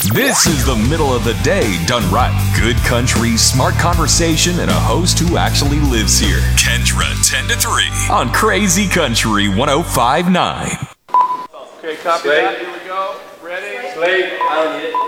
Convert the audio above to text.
This is the middle of the day done right. Good country, smart conversation, and a host who actually lives here. Kendra 10 to 3 on Crazy Country 105.9. Okay, copy that. Here we go. Ready? Slate. I don't need it.